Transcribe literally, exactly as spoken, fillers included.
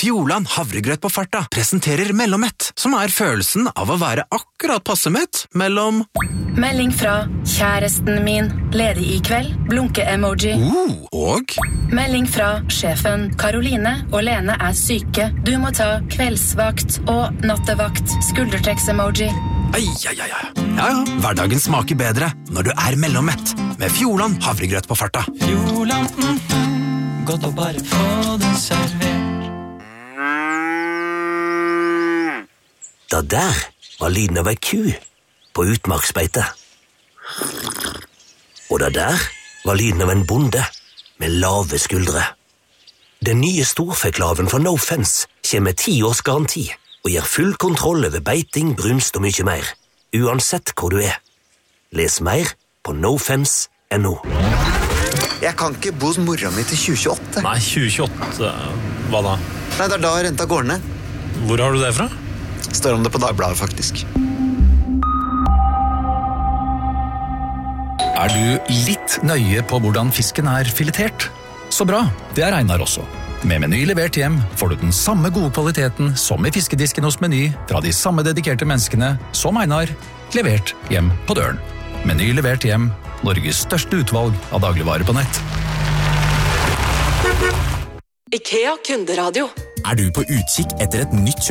Fjordland havregrøt på farta presenterer Mellommett, som er følelsen av å være akkurat passe mett mellom... Melding fra kjæresten min, ledig i kveld, blunke-emoji. Uh, og... Melding fra sjefen, Karoline og Lene er syke. Du må ta kveldsvakt og nattevakt, skuldertrekks-emoji. Ai, ai, ai, ai. Ja, ja, hverdagen smaker bedre når du er Mellommett, med Fjordland havregrøt på farta. Fjordland, mm, godt å bare få det servert. Da der var lyden av ei ku på utmarksbeite. Og da der var lyden av en bonde med lave skuldre. Den nye storfeklaven fra No Fence kommer med ti års garanti og gir full kontroll over beiting, brunst og mye mer, uansett hvor du er. Les mer på nofence punktum no. Jeg kan ikke bo hos mora mi til tjue tjueåtte. Nei, tjue tjueåtte, hva da? Nei, det er da renta går ned. Hvor har du det fra? Står om det på Dagbladet, faktisk. Er du litt nøye på hvordan fisken er filetert? Så bra, det er Einar også. Med Meny levert hjem får du den samme gode kvaliteten som i fiskedisken hos Meny fra de samme dedikerte menneskene som Einar, levert hjem på døren. Meny levert hjem, Norges største utvalg av dagligvarer på nett. IKEA kunderadio. Er du på utkikk etter et nytt